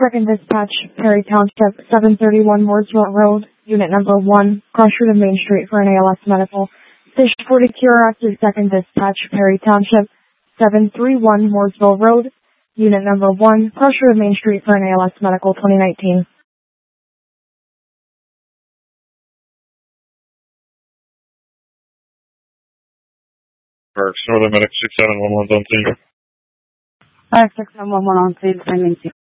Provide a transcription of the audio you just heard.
Second dispatch, Perry Township, 731 Mooresville Road, unit number 1, Crusher to Main Street for an ALS medical. Station 42 active second dispatch, Perry Township, 731 Mooresville Road, unit number 1, Crusher to Main Street for an ALS medical 2019. Parks, Northern Medic 6711 on scene. 5711 on scene,